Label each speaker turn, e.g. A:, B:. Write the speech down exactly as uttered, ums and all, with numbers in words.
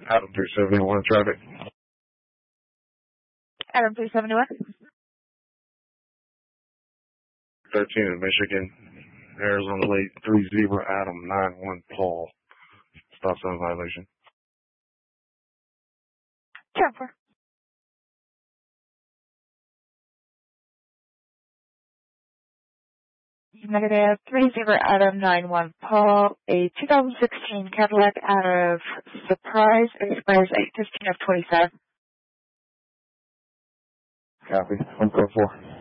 A: Adam three seventy-one traffic.
B: Adam three seventy-one.
A: thirteen in Michigan. Arizona late three zero Adam nine one Paul. Stop sign violation.
B: ten four. Negative three zero Adam nine one Paul. A two thousand sixteen Cadillac out of Surprise expires eight fifteen of twenty-seven.
A: Copy. one four four.